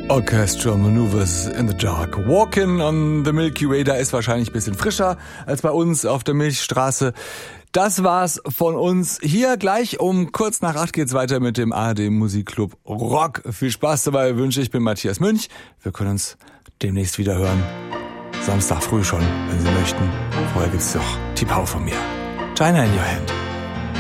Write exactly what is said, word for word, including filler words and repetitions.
Orchestral Maneuvers in the Dark. Walking on the Milky Way, da ist wahrscheinlich ein bisschen frischer als bei uns auf der Milchstraße. Das war's von uns. Hier gleich um kurz nach acht geht's weiter mit dem A R D Musikclub Rock. Viel Spaß dabei wünsche ich. Ich bin Matthias Münch. Wir können uns demnächst wieder hören. Samstag früh schon, wenn Sie möchten. Vorher gibt's doch die Pau von mir. China in your hand.